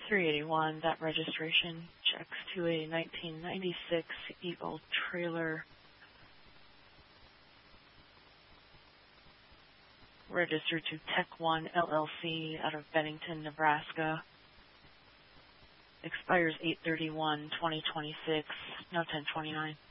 381, that registration checks to a 1996 Eagle trailer registered to Tech One LLC out of Bennington, Nebraska. Expires 8/31/2026, no 1029.